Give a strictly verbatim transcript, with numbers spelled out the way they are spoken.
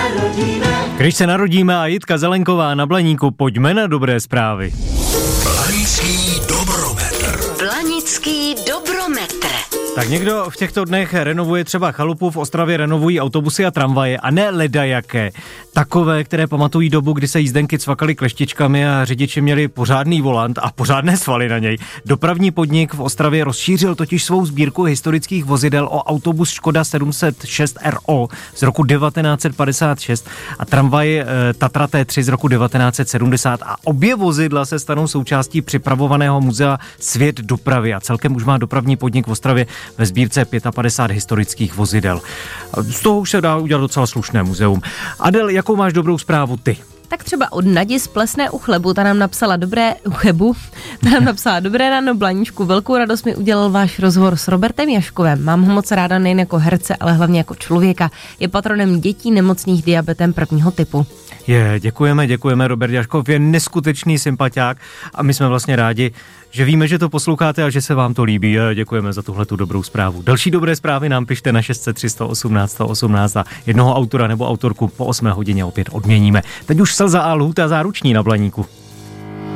Když se narodíme a Jitka Zelenková na Blaníku, pojďme na dobré zprávy. Blanický dobrometr. Blanický dobrometr. Tak někdo v těchto dnech renovuje třeba chalupu, v Ostravě renovují autobusy a tramvaje a ne ledajaké. Takové, které pamatují dobu, kdy se jízdenky cvakaly kleštičkami a řidiči měli pořádný volant a pořádné svaly na něj. Dopravní podnik v Ostravě rozšířil totiž svou sbírku historických vozidel o autobus Škoda sedm set šest R O z roku devatenáct set padesát šest a tramvaj e, Tatra T tři z roku devatenáct set sedmdesát a obě vozidla se stanou součástí připravovaného muzea Svět dopravy a celkem už má dopravní podnik v Ostravě ve sbírce padesát pět historických vozidel. Z toho už se dá udělat docela slušné muzeum. Adel, jakou máš dobrou zprávu ty? Tak třeba od Nadi z Plesné u Chlebu, ta nám napsala dobré u Chebu, ta nám napsala dobré ráno Blaníčku, velkou radost mi udělal váš rozhovor s Robertem Jaškovem. Mám ho moc ráda nejen jako herce, ale hlavně jako člověka. Je patronem dětí nemocných diabetem prvního typu. Je, děkujeme, děkujeme, Robert Jaškov je neskutečný sympatiák a my jsme vlastně rádi, že víme, že to posloucháte a že se vám to líbí. Děkujeme za tuhletu dobrou zprávu. Další dobré zprávy nám pište na šest set tři sto osmnáct sto osmnáct a jednoho autora nebo autorku po osmé hodině opět odměníme. Teď už Slza a Lhůta záruční na Blaníku.